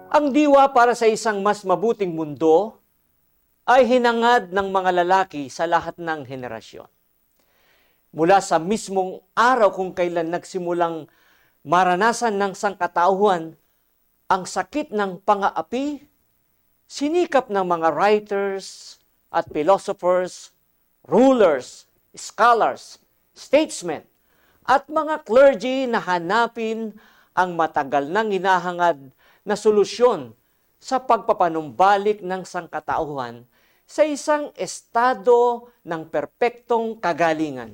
Ang diwa para sa isang mas mabuting mundo ay hinangad ng mga lalaki sa lahat ng henerasyon. Mula sa mismong araw kung kailan nagsimulang maranasan ng sangkatauhan ang sakit ng pang-aapi, sinikap ng mga writers at philosophers, rulers, scholars, statesmen, at mga clergy na hanapin ang matagal nang hinahangad na solusyon sa pagpapanumbalik ng sangkatauhan sa isang estado ng perpektong kagalingan.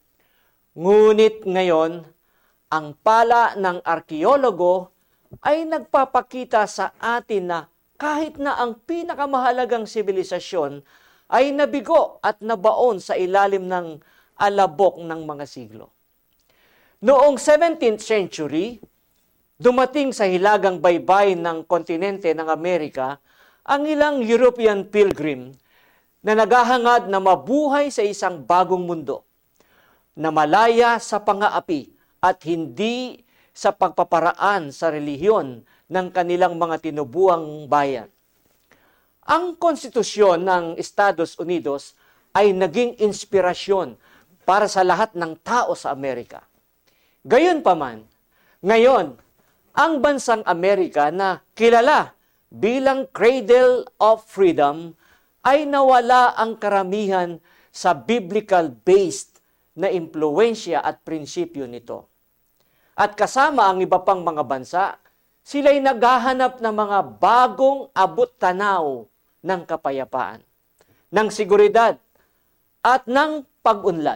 Ngunit ngayon, ang pala ng arkeologo ay nagpapakita sa atin na kahit na ang pinakamahalagang sibilisasyon ay nabigo at nabaon sa ilalim ng alabok ng mga siglo. Noong 17th century, dumating sa hilagang baybay ng kontinente ng Amerika ang ilang European pilgrim na naghahangad na mabuhay sa isang bagong mundo, na malaya sa pang-aapi at hindi sa pagpaparaan sa relihiyon ng kanilang mga tinubuang bayan. Ang konstitusyon ng Estados Unidos ay naging inspirasyon para sa lahat ng tao sa Amerika. Gayunpaman, ngayon, ang bansang Amerika na kilala bilang Cradle of Freedom ay nawala ang karamihan sa biblical-based na impluwensya at prinsipyo nito. At kasama ang iba pang mga bansa, sila'y naghahanap ng mga bagong abot-tanaw ng kapayapaan, ng seguridad, at ng pag-unlad.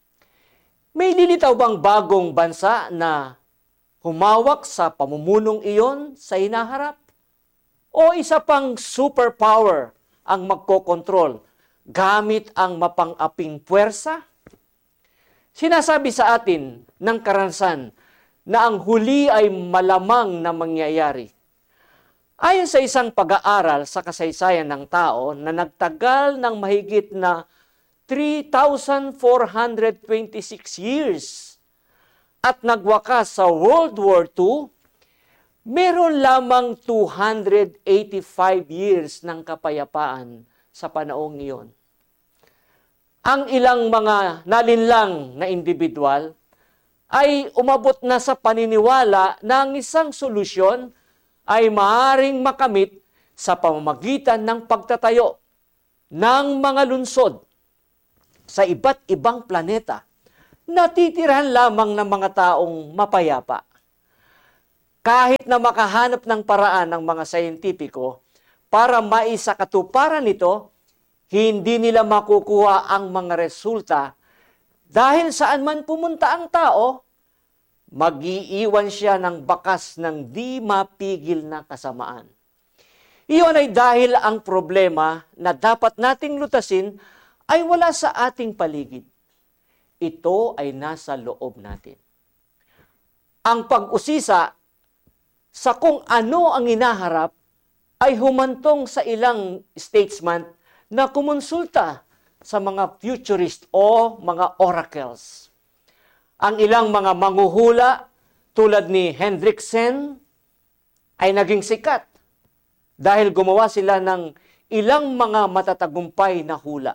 May lilitaw bang bagong bansa na humawak sa pamumunong iyon sa hinaharap? O isa pang superpower ang magkokontrol gamit ang mapang-aping puwersa? Sinasabi sa atin ng karanasan na ang huli ay malamang na mangyayari. Ayon sa isang pag-aaral sa kasaysayan ng tao na nagtagal ng mahigit na 3,426 years at nagwakas sa World War II, meron lamang 285 years ng kapayapaan sa panahong iyon. Ang ilang mga nalinlang na individual ay umabot na sa paniniwala na ang isang solusyon ay maaaring makamit sa pamamagitan ng pagtatayo ng mga lungsod sa iba't ibang planeta na titirahan lamang ng mga taong mapayapa. Kahit na makahanap ng paraan ng mga sayentipiko para maisakatuparan ito, hindi nila makukuha ang mga resulta dahil saan man pumunta ang tao, mag-iiwan siya ng bakas ng di mapigil na kasamaan. Iyon ay dahil ang problema na dapat nating lutasin ay wala sa ating paligid. Ito ay nasa loob natin. Ang pag-usisa sa kung ano ang hinaharap ay humantong sa ilang statesman na kumonsulta sa mga futurist o mga oracles. Ang ilang mga manghuhula tulad ni Hendrickson ay naging sikat dahil gumawa sila ng ilang mga matatagumpay na hula.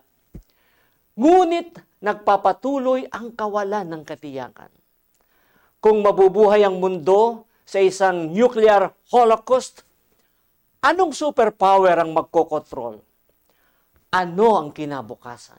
Ngunit nagpapatuloy ang kawalan ng katiyakan. Kung mabubuhay ang mundo sa isang nuclear holocaust, anong superpower ang magkokontrol? Ano ang kinabukasan?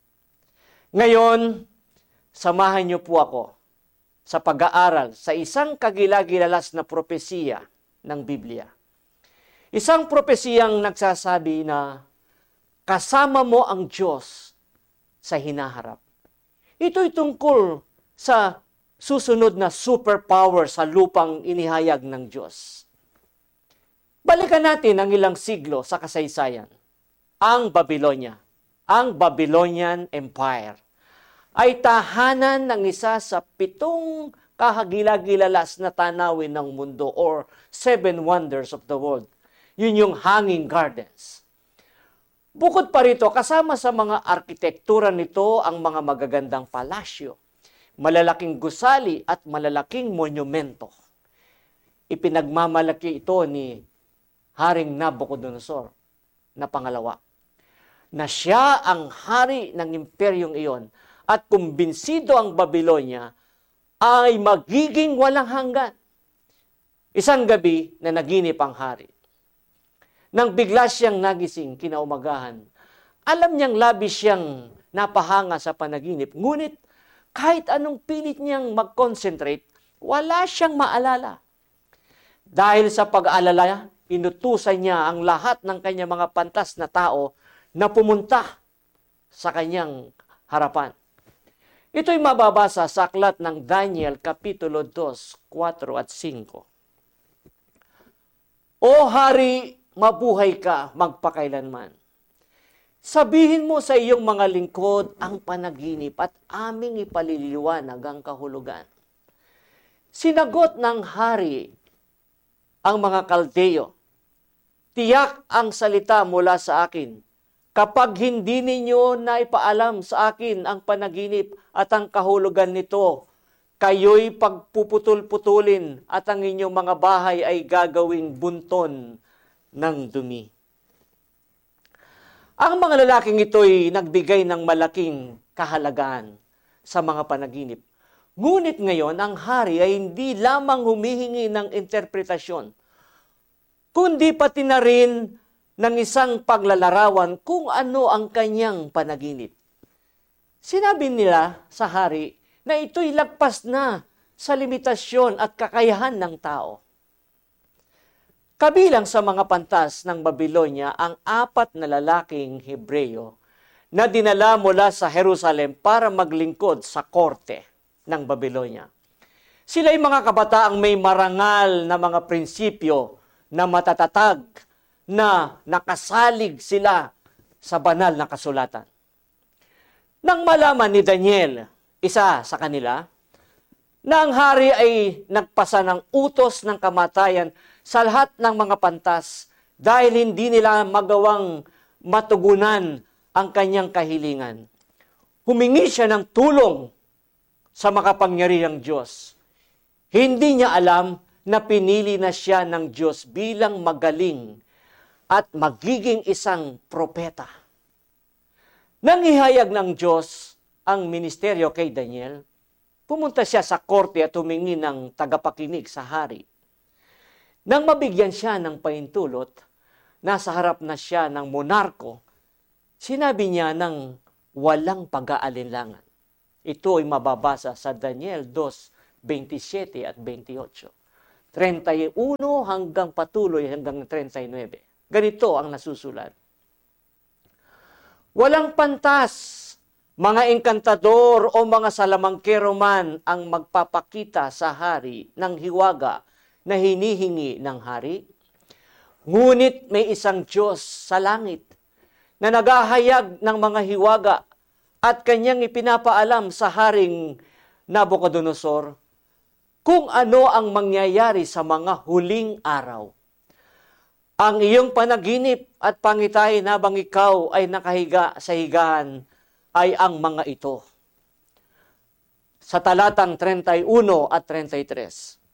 Ngayon, samahan niyo po ako sa pag-aaral sa isang kagilagilalas na propesiya ng Biblia. Isang propesiyang nagsasabi na kasama mo ang Diyos sa hinaharap. Ito'y tungkol sa susunod na superpower sa lupang inihayag ng Diyos. Balikan natin ang ilang siglo sa kasaysayan. Ang Babylonia, ang Babylonian Empire, ay tahanan ng isa sa 7 kahagilagilalas na tanawin ng mundo or 7 wonders of the world. Yun yung Hanging Gardens. Bukod pa rito, kasama sa mga arkitektura nito ang mga magagandang palasyo, malalaking gusali at malalaking monumento. Ipinagmamalaki ito ni Haring Nabucodonosor na pangalawa, na siya ang hari ng imperyong iyon at kumbinsido ang Babylonia ay magiging walang hanggan. Isang gabi na naginip ang hari. Nang bigla siyang nagising kinaumagahan, alam niyang labis siyang napahanga sa panaginip, ngunit kahit anong pilit niyang mag-concentrate, wala siyang maalala. Dahil sa pag-aalala, inutusan niya ang lahat ng kanyang mga pantas na tao na pumunta sa kanyang harapan. Ito'y mababasa sa aklat ng Daniel, Kapitulo 2, 4 at 5. O Hari, mabuhay ka magpakailanman. Sabihin mo sa iyong mga lingkod ang panaginip at aming ipaliliwanag ang kahulugan. Sinagot ng hari ang mga Kaldeo, tiyak ang salita mula sa akin. Kapag hindi ninyo na ipaalam sa akin ang panaginip at ang kahulugan nito, kayo'y pagpuputol-putulin at ang inyong mga bahay ay gagawing bunton ng dumi. Ang mga lalaking ito'y nagbigay ng malaking kahalagaan sa mga panaginip. Ngunit ngayon, ang hari ay hindi lamang humihingi ng interpretasyon, kundi pati na rin ng isang paglalarawan kung ano ang kanyang panaginip. Sinabi nila sa hari na ito'y lagpas na sa limitasyon at kakayahan ng tao. Kabilang sa mga pantas ng Babylonia ang 4 na lalaking Hebreo na dinala mula sa Jerusalem para maglingkod sa korte ng Babylonia. Sila'y mga kabataang may marangal na mga prinsipyo na matatatag na nakasalig sila sa banal na kasulatan. Nang malaman ni Daniel, isa sa kanila, na ang hari ay nagpasa ng utos ng kamatayan sa lahat ng mga pantas dahil hindi nila magawang matugunan ang kanyang kahilingan. Humingi siya ng tulong sa makapangyarihang Diyos. Hindi niya alam na pinili na siya ng Diyos bilang magaling at magiging isang propeta. Nang ihayag ng Diyos ang ministeryo kay Daniel, pumunta siya sa korte at humingi ng tagapakinig sa hari. Nang mabigyan siya ng pahintulot, nasa harap na siya ng monarko, sinabi niya ng walang pag-aalinlangan. Ito ay mababasa sa Daniel 2:27 at 28. 31 hanggang patuloy hanggang 39. Ganito ang nasusulat. Walang pantas, mga engkantador o mga salamangkero man ang magpapakita sa hari ng hiwaga na hinihingi ng hari. Ngunit may isang Diyos sa langit na naghahayag ng mga hiwaga at kanyang ipinapaalam sa haring Nabucodonosor kung ano ang mangyayari sa mga huling araw. Ang iyong panaginip at pangitahin habang ikaw ay nakahiga sa higaan ay ang mga ito. Sa talatang 31 at 33.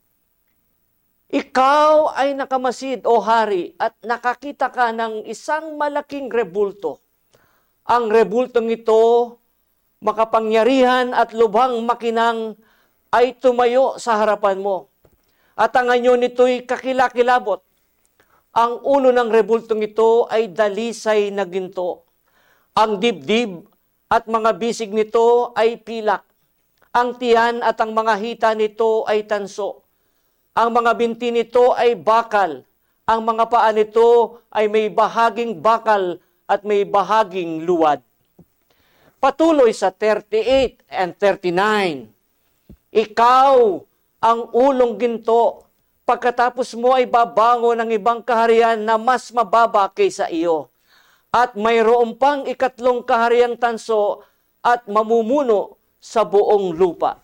Ikaw ay nakamasid, o hari, at nakakita ka ng isang malaking rebulto. Ang rebultong ito, makapangyarihan at lubhang makinang, ay tumayo sa harapan mo. At ang anyo nito'y kakilakilabot. Ang ulo ng rebultong ito ay dalisay na ginto. Ang dibdib at mga bisig nito ay pilak. Ang tiyan at ang mga hita nito ay tanso. Ang mga binti nito ay bakal. Ang mga paa nito ay may bahaging bakal at may bahaging luwad. Patuloy sa 38 and 39. Ikaw ang ulong ginto. Pagkatapos mo ay babango ng ibang kaharian na mas mababa kaysa iyo. At mayroon pang 3 kahariang tanso at mamumuno sa buong lupa.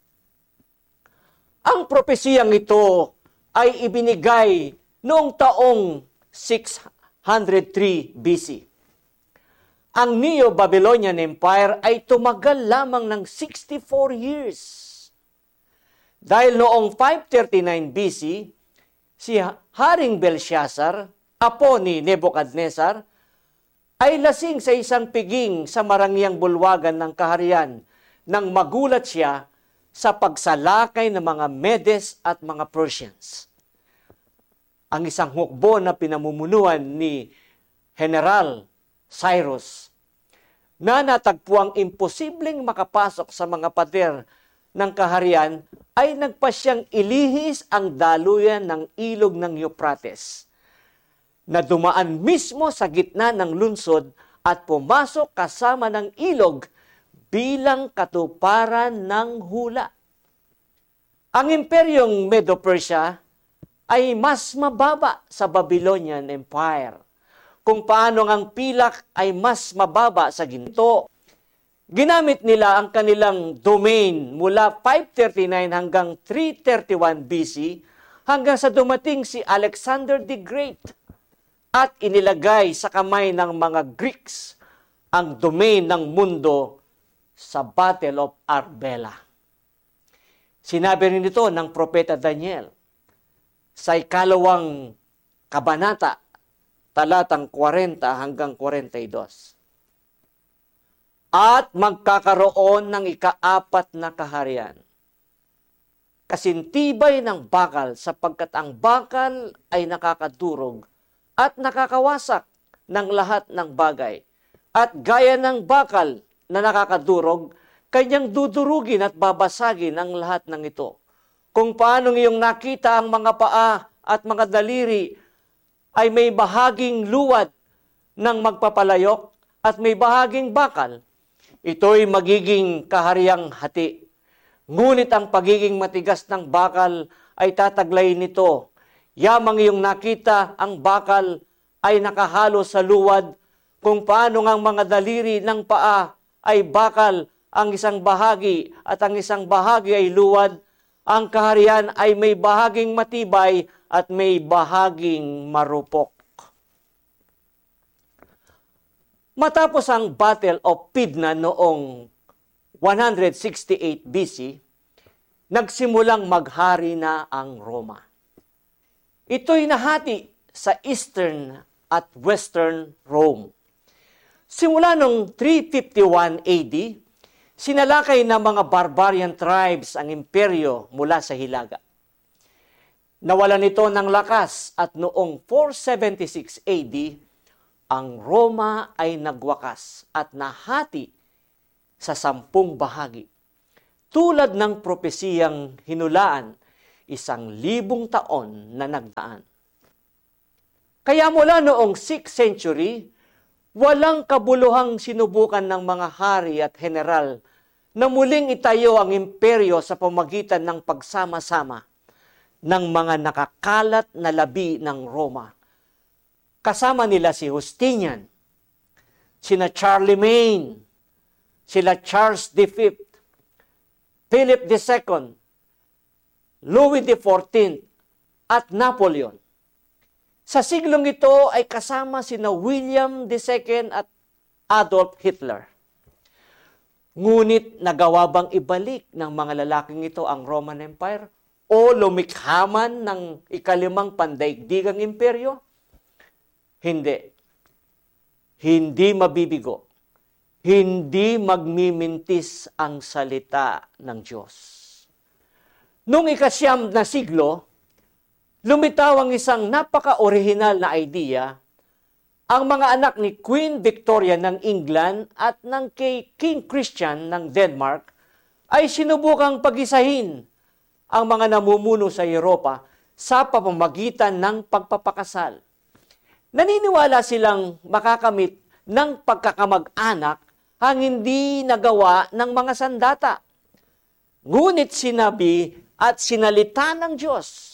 Ang propesiyang ito ay ibinigay noong taong 603 BC. Ang Neo-Babylonian Empire ay tumagal lamang ng 64 years. Dahil noong 539 BC, si Haring Belshazzar apo ni Nebuchadnezzar, ay lasing sa isang piging sa marangyang bulwagan ng kaharian nang magulat siya sa pagsalakay ng mga Medes at mga Persians. Ang isang hukbo na pinamumunuan ni General Cyrus na natagpuang imposibleng makapasok sa mga pader ng kaharian ay nagpasyang ilihis ang daluyan ng ilog ng Euphrates na dumaan mismo sa gitna ng lungsod at pumasok kasama ng ilog bilang katuparan ng hula. Ang imperyong Medo-Persia ay mas mababa sa Babylonian Empire, kung paano ang pilak ay mas mababa sa ginto. Ginamit nila ang kanilang domain mula 539 hanggang 331 BC hanggang sa dumating si Alexander the Great at inilagay sa kamay ng mga Greeks ang domain ng mundo sa Battle of Arbela. Sinabi rin ito ng Propeta Daniel sa 2 kabanata, talatang 40 hanggang 42. At magkakaroon ng ika-4 na kaharian. Kasintibay ng bakal sapagkat ang bakal ay nakakadurog at nakakawasak ng lahat ng bagay. At gaya ng bakal na nakakadurog, kanyang dudurugin at babasagin ang lahat ng ito. Kung paano iyong nakita ang mga paa at mga daliri ay may bahaging luwad ng magpapalayok at may bahaging bakal, ito'y magiging kahariang hati. Ngunit ang pagiging matigas ng bakal ay tataglay nito. Yamang iyong nakita ang bakal ay nakahalo sa luwad, kung paano ang mga daliri ng paa ay bakal ang isang bahagi at ang isang bahagi ay luwad, ang kaharian ay may bahaging matibay at may bahaging marupok. Matapos ang Battle of Pydna noong 168 BC, nagsimulang maghari na ang Roma. Ito'y nahati sa Eastern at Western Rome. Simula noong 351 AD, sinalakay ng mga barbarian tribes ang imperyo mula sa Hilaga. Nawalan ito ng lakas at noong 476 AD, ang Roma ay nagwakas at nahati sa 10 bahagi. Tulad ng propesiyang hinulaan 1,000 taon na nagdaan. Kaya mula noong 6th century, walang kabuluhang sinubukan ng mga hari at general na muling itayo ang imperyo sa pamagitan ng pagsama-sama ng mga nakakalat na labi ng Roma. Kasama nila si Justinian, sina Charlemagne, sila Charles V, Philip II, Louis XIV, at Napoleon. Sa siglong ito ay kasama sina William II at Adolf Hitler. Ngunit nagawa bang ibalik ng mga lalaking ito ang Roman Empire o lumikhaman ng ika-5 pandaigdigang imperyo? Hindi. Hindi mabibigo. Hindi magmimintis ang salita ng Diyos. Noong ika-9 na siglo, lumitaw ang isang napaka-orihinal na idea. Ang mga anak ni Queen Victoria ng England at ng King Christian ng Denmark ay sinubukang pag-isahin ang mga namumuno sa Europa sa pamamagitan ng pagpapakasal. Naniniwala silang makakamit ng pagkakamag-anak ang hindi nagawa ng mga sandata. Ngunit sinabi at sinalita ng Diyos,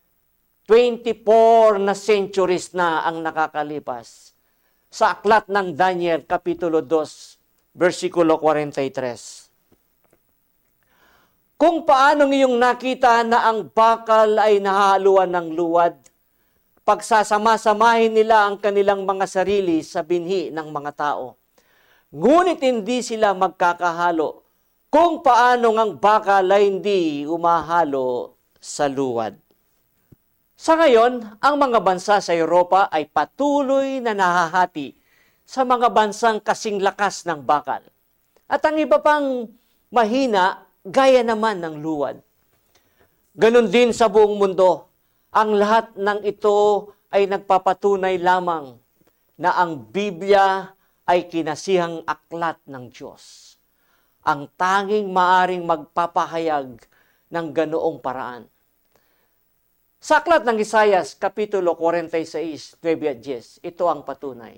24 na centuries na ang nakakalipas. Sa aklat ng Daniel, Kapitulo 2, versikulo 43. Kung paano ngayong nakita na ang bakal ay nahaluan ng luwad, pagsasama-samahin nila ang kanilang mga sarili sa binhi ng mga tao. Ngunit hindi sila magkakahalo kung paano ang bakal ay hindi umahalo sa luwad. Sa ngayon, ang mga bansa sa Europa ay patuloy na nahahati sa mga bansang kasing lakas ng bakal. At ang iba pang mahina, gaya naman ng luwad. Ganon din sa buong mundo. Ang lahat ng ito ay nagpapatunay lamang na ang Biblia ay kinasihang aklat ng Diyos. Ang tanging maaring magpapahayag ng ganoong paraan. Sa aklat ng Isaias, Kapitulo 46, 9 at 10, ito ang patunay.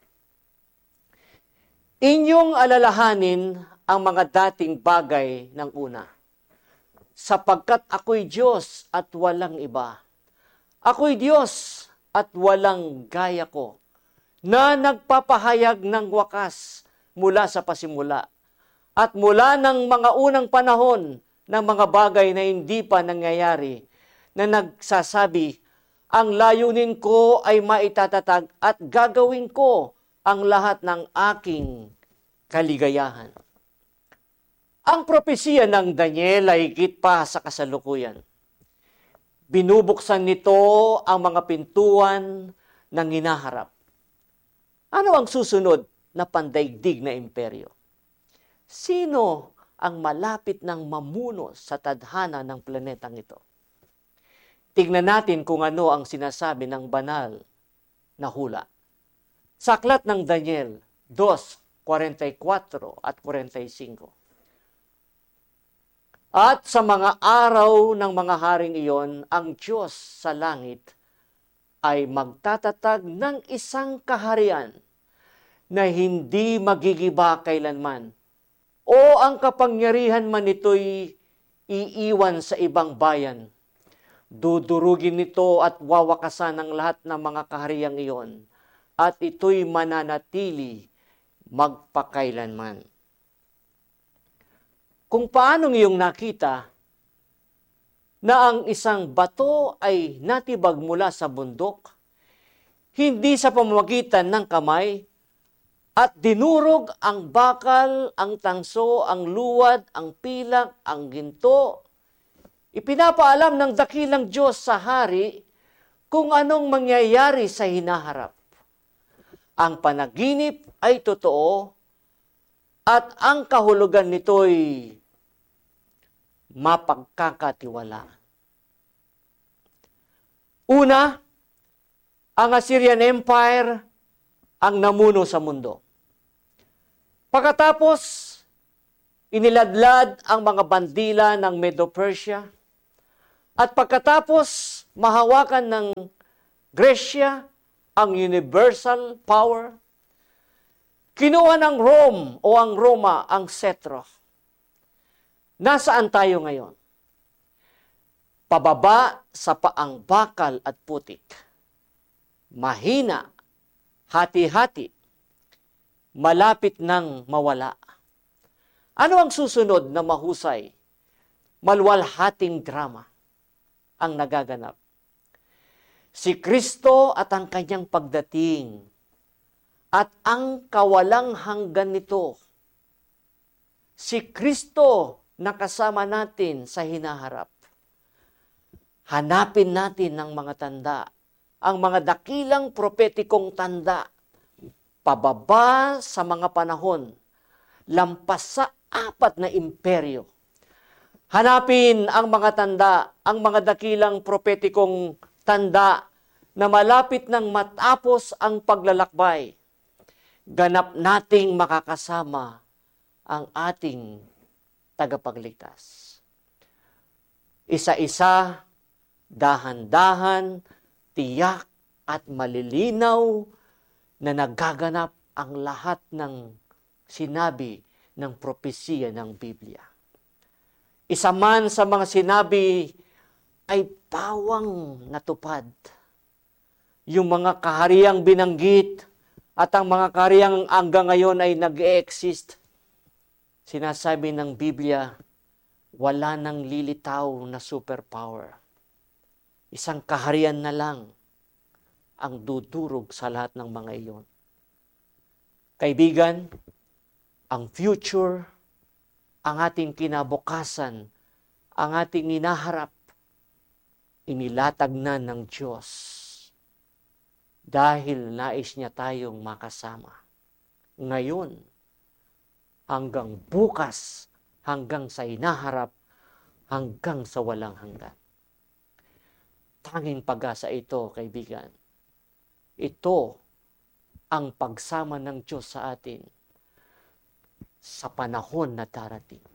Inyong alalahanin ang mga dating bagay ng una, sapagkat ako'y Diyos at walang iba. Ako'y Diyos at walang gaya ko, na nagpapahayag ng wakas mula sa pasimula, at mula ng mga unang panahon ng mga bagay na hindi pa nangyayari, na nagsasabi, ang layunin ko ay maitatatag at gagawin ko ang lahat ng aking kaligayahan. Ang propesiya ng Daniel ay higit pa sa kasalukuyan. Binubuksan nito ang mga pintuan ng hinaharap. Ano ang susunod na pandaigdig na imperyo? Sino ang malapit ng mamuno sa tadhana ng planetang ito? Tignan natin kung ano ang sinasabi ng banal na hula. Sa aklat ng Daniel 2:44 at 45. At sa mga araw ng mga haring iyon, ang Diyos sa langit ay magtatatag ng isang kaharian na hindi magigiba kailanman, o ang kapangyarihan man nito'y iiwan sa ibang bayan. Dudurugin nito at wawakasan ang lahat ng mga kahariang iyon, at ito'y mananatili magpakailanman. Kung paanong iyong nakita na ang isang bato ay natibag mula sa bundok, hindi sa pamamagitan ng kamay, at dinurog ang bakal, ang tanso, ang luwad, ang pilak, ang ginto, ipinapaalam ng dakilang Diyos sa hari kung anong mangyayari sa hinaharap. Ang panaginip ay totoo at ang kahulugan nito'y mapagkakatiwalaan. Una, ang Assyrian Empire ang namuno sa mundo. Pagkatapos, iniladlad ang mga bandila ng Medo-Persia. At pagkatapos, mahawakan ng Gresya ang universal power. Kinuha ng Rome o ang Roma ang setro. Nasaan tayo ngayon? Pababa sa paang bakal at putik. Mahina, hati-hati, malapit nang mawala. Ano ang susunod na mahusay, malwalhating drama ang nagaganap? Si Kristo at ang kanyang pagdating at ang kawalang hanggan nito. Si Kristo na kasama natin sa hinaharap. Hanapin natin ang mga tanda, ang mga dakilang propetikong tanda, pababa sa mga panahon, lampas sa 4 na imperyo. Hanapin ang mga tanda, ang mga dakilang propetikong tanda na malapit nang matapos ang paglalakbay. Ganap nating makakasama ang ating tagapagligtas. Isa-isa, dahan-dahan, tiyak at malilinaw na nagaganap ang lahat ng sinabi ng propesiya ng Biblia. Isa man sa mga sinabi ay pawang natupad. Yung mga kahariang binanggit at ang mga kahariang hanggang ngayon ay nag-e-exist, sinasabi ng Biblia, wala nang lilitaw na superpower. Isang kaharian na lang ang dudurog sa lahat ng mga iyon. Kaibigan, ang future, ang ating kinabukasan, ang ating hinaharap, inilatag na ng Diyos dahil nais niya tayong makasama. Ngayon, hanggang bukas, hanggang sa hinaharap, hanggang sa walang hanggan. Tanging pag-asa ito, kaibigan. Ito ang pagsama ng Diyos sa atin sa panahon na darating.